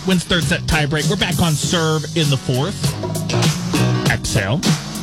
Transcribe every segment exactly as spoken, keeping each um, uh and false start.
wins third set tiebreak. We're back on serve in the fourth. Exhale.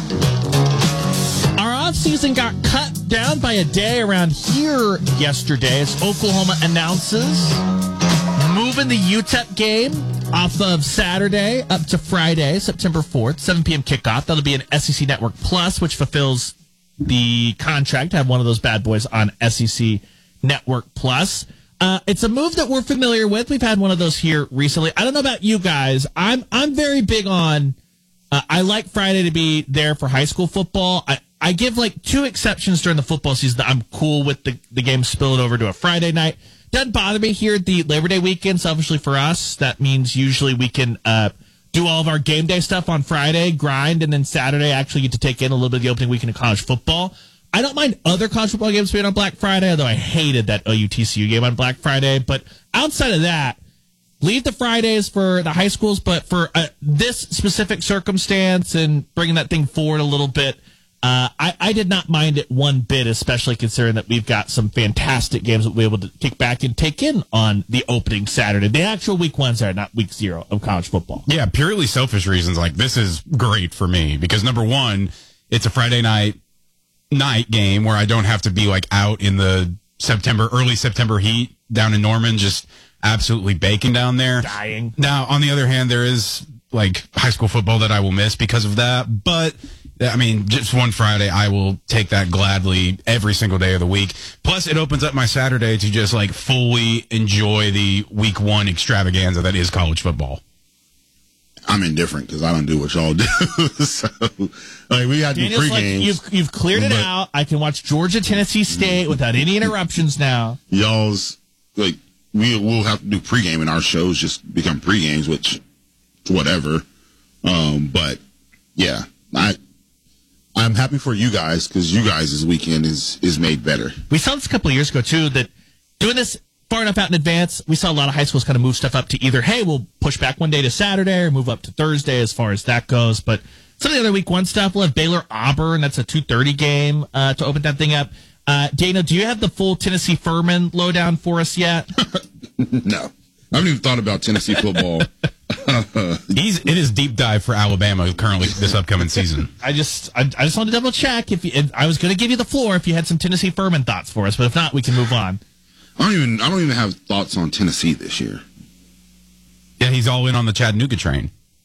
Our offseason got cut down by a day around here yesterday as Oklahoma announces moving the U T E P game off of Saturday up to Friday, September fourth, seven p.m. kickoff. That'll be an S E C Network Plus, which fulfills the contract to have one of those bad boys on S E C Network Plus. Uh, it's a move that we're familiar with. We've had one of those here recently. I don't know about you guys. I'm I'm very big on. Uh, I like Friday to be there for high school football. I, I give like two exceptions during the football season that I'm cool with the the game spilling over to a Friday night. Doesn't bother me here at the Labor Day weekend. Selfishly for us, that means usually we can uh, do all of our game day stuff on Friday, grind, and then Saturday actually get to take in a little bit of the opening weekend of college football. I don't mind other college football games being on Black Friday, although I hated that O U T C U game on Black Friday. But outside of that, leave the Fridays for the high schools, but for uh, this specific circumstance and bringing that thing forward a little bit, uh, I, I did not mind it one bit, especially considering that we've got some fantastic games that we'll be able to kick back and take in on the opening Saturday, the actual week one Saturday, not week zero of college football. Yeah, purely selfish reasons. Like, this is great for me because, number one, it's a Friday night night game where I don't have to be like out in the September, early September heat down in Norman, just absolutely baking down there. Dying. Now, on the other hand, there is like high school football that I will miss because of that. But I mean, just one Friday, I will take that gladly every single day of the week. Plus, it opens up my Saturday to just like fully enjoy the week one extravaganza that is college football. I'm indifferent because I don't do what y'all do. So, like, we got to do Daniel's pregame. like, you've, you've cleared it but out. I can watch Georgia, Tennessee State without any interruptions now. Y'all's, like, we, we'll have to do pregame, and our shows just become pregames, which, whatever. Um, but, yeah, I, I'm happy for you guys because you guys' weekend is, is made better. We saw this a couple of years ago, too, that doing this far enough out in advance, we saw a lot of high schools kind of move stuff up to either, hey, we'll push back one day to Saturday or move up to Thursday as far as that goes. But some of the other week one stuff, we'll have Baylor Auburn. That's a two thirty game uh, to open that thing up. Uh, Dana, do you have the full Tennessee Furman lowdown for us yet? No. I haven't even thought about Tennessee football. He's it is deep dive for Alabama currently this upcoming season. I just I, I just wanted to double check if, you, if I was going to give you the floor if you had some Tennessee Furman thoughts for us, but if not, we can move on. I don't even I don't even have thoughts on Tennessee this year. Yeah, he's all in on the Chattanooga train.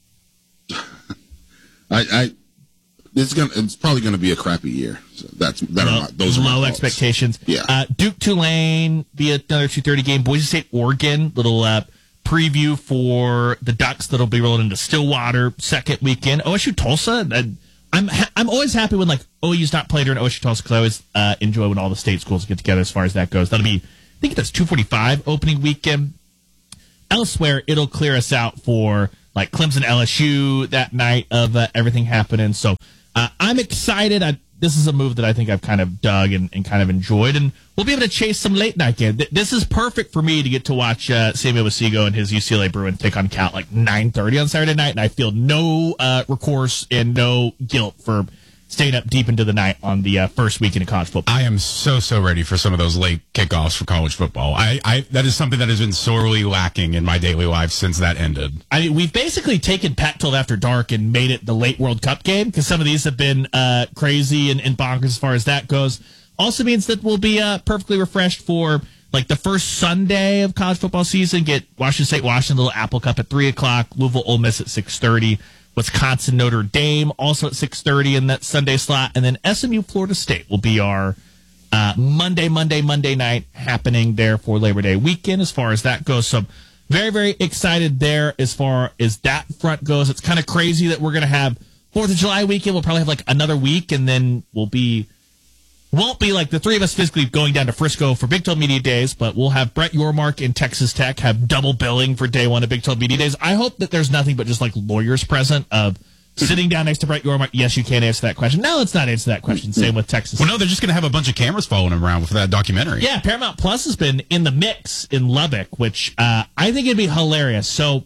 I, I it's gonna it's probably gonna be a crappy year. So that's that low, are my, those are my low thoughts. expectations. Yeah. Uh, Duke Tulane be another two thirty game. Boise State Oregon, little uh, preview for the Ducks that'll be rolling into Stillwater second weekend. O S U Tulsa. Uh, I'm ha- I'm always happy when like O U's not played during O S U Tulsa because I always uh, enjoy when all the state schools get together as far as that goes. That'll be I think that's two forty-five opening weekend. Elsewhere, it'll clear us out for like Clemson L S U that night of uh, everything happening. So uh, I'm excited. I, this is a move that I think I've kind of dug and, and kind of enjoyed. And we'll be able to chase some late night games. This is perfect for me to get to watch uh, Samuel Wasigo and his U C L A Bruins take on Cal like nine thirty on Saturday night. And I feel no uh, recourse and no guilt for staying up deep into the night on the uh, first weekend of college football. I am so, so ready for some of those late kickoffs for college football. I, I that is something that has been sorely lacking in my daily life since that ended. I mean, we've basically taken Pac twelve After Dark and made it the late World Cup game because some of these have been uh, crazy and, and bonkers as far as that goes. Also means that we'll be uh, perfectly refreshed for like the first Sunday of college football season. Get Washington State, Washington, little Apple Cup at three o'clock, Louisville, Ole Miss at six thirty. Wisconsin, Notre Dame, also at six thirty in that Sunday slot. And then S M U, Florida State will be our uh, Monday, Monday, Monday night happening there for Labor Day weekend as far as that goes. So very, very excited there as far as that front goes. It's kind of crazy that we're going to have fourth of July weekend. We'll probably have like another week, and then we'll be... Won't be like the three of us physically going down to Frisco for Big twelve Media Days, but we'll have Brett Yormark in Texas Tech have double billing for day one of Big twelve Media Days. I hope that there's nothing but just like lawyers present of sitting down next to Brett Yormark. Yes, you can answer that question. No, let's not answer that question. Same with Texas. Well, no, they're just going to have a bunch of cameras following him around for that documentary. Yeah, Paramount Plus has been in the mix in Lubbock, which uh, I think it'd be hilarious. So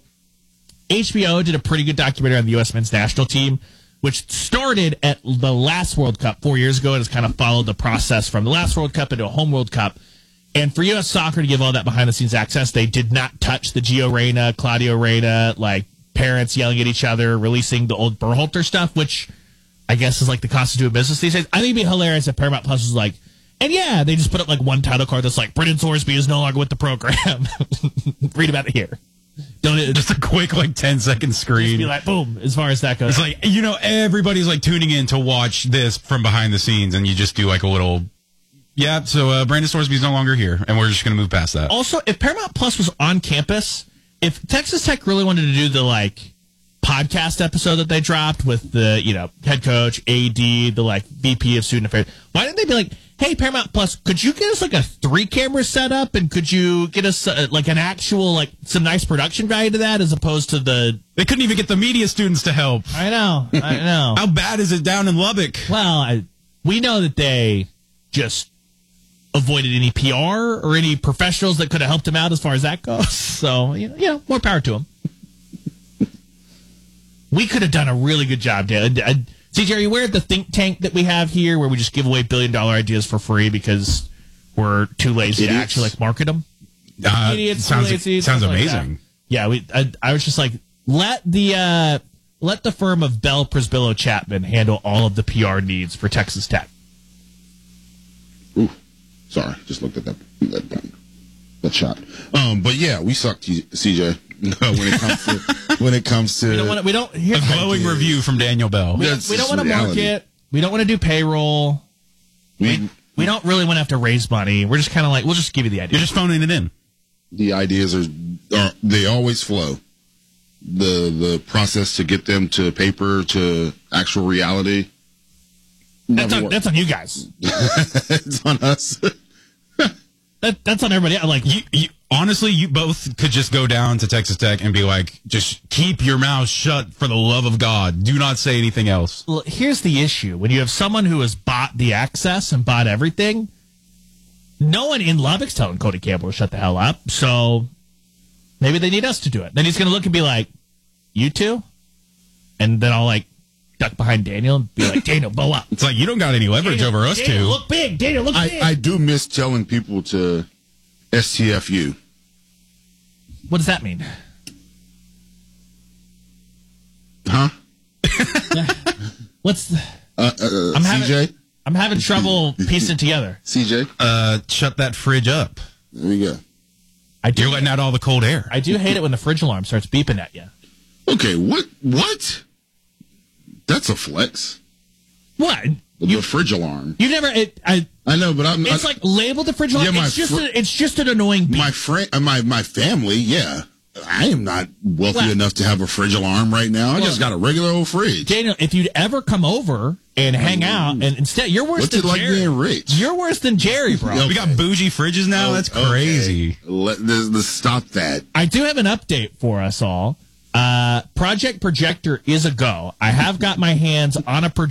H B O did a pretty good documentary on the U S men's national team, which started at the last World Cup four years ago and has kind of followed the process from the last World Cup into a home World Cup. And for U S Soccer to give all that behind-the-scenes access, they did not touch the Gio Reyna, Claudio Reyna, like parents yelling at each other, releasing the old Berhalter stuff, which I guess is like the cost of doing business these days. I think it'd be hilarious if Paramount Plus was like, and yeah, they just put up like one title card that's like, Brendan Thorsby is no longer with the program. Read about it here. Don't it, Just a quick, like, ten second screen. be like, boom, as far as that goes. It's like, you know, everybody's like tuning in to watch this from behind the scenes, and you just do like a little, yeah, so uh, Brandon Thorsby's no longer here, and we're just going to move past that. Also, if Paramount Plus was on campus, if Texas Tech really wanted to do the, like, podcast episode that they dropped with the, you know, head coach, A D, the, like, V P of student affairs, why didn't they be like, hey, Paramount Plus, could you get us, like, a three-camera setup, and could you get us, uh, like, an actual, like, some nice production value to that, as opposed to the... They couldn't even get the media students to help. I know, I know. How bad is it down in Lubbock? Well, I, we know that they just avoided any P R or any professionals that could have helped him out as far as that goes. So, you know, you know more power to him. We could have done a really good job, Dan. I, I, C J, are you aware of the think tank that we have here where we just give away billion dollar ideas for free because we're too lazy Idiots. to actually like market them? Uh, Idiots, sounds too lazy, sounds stuff like amazing. that. Yeah, we. I, I was just like, let the uh, let the firm of Bell Prisbillo Chapman handle all of the P R needs for Texas Tech. Ooh, sorry, just looked at that that, that, that shot. Um, but yeah, we suck, T- C J. when it comes to when it comes to We don't want to. We don't. A Here's glowing review from Daniel Bell. We, That's we don't just want to reality. market. We don't want to do payroll. we, We don't really want to have to raise money. We're just kind of like, we'll just give you the idea. You're just phoning it in. the ideas are, are they always flow. The the process to get them to paper to actual reality. That's never on, work. that's on you guys. It's on us. That, that's on everybody. I'm like, You, you, honestly, you both could just go down to Texas Tech and be like, just keep your mouth shut for the love of God. Do not say anything else. well, here's the issue. When you have someone who has bought the access and bought everything, no one in Lubbock's telling Cody Campbell to shut the hell up. So maybe they need us to do it. Then he's going to look and be like, you two? And then I'll like duck behind Daniel and be like, Daniel, bow up. It's like you don't got any leverage Daniel, over us Daniel, two. look big. Daniel, look big. I, I do miss telling people to S T F U. What does that mean? Huh? What's the, Uh, uh, I'm having- C J? I'm having trouble piecing it together. C J? Uh, shut that fridge up. There we go. I do. You're letting out all the cold air. I do hate it when the fridge alarm starts beeping at you. Okay, what? What? That's a flex. What? The You fridge alarm. you never? It, I. I know, but I'm. It's I, like labeled the fridge alarm. Yeah, my it's just fr- a, it's just an annoying beep. my friend, uh, my my family. Yeah, I am not wealthy Well- enough to have a fridge alarm right now. I just got a regular old fridge. Daniel, if you'd ever come over and hang out, and instead you're worse What's than it like Jerry. being rich? You're worse than Jerry, bro. Yo, We got bougie fridges now. That's Okay. crazy. Let this, this stop that. I do have an update for us all. Uh, Project Projector is a go. I have got my hands on a projector.